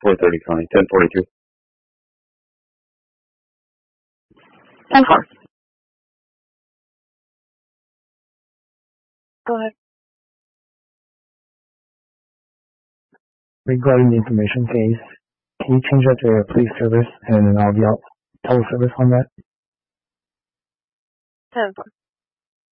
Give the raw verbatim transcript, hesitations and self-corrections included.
four thirty, Connie. ten forty-two. ten four. Go ahead. Regarding the information case, can you change that to a police service and I'll be out total service on that? ten four.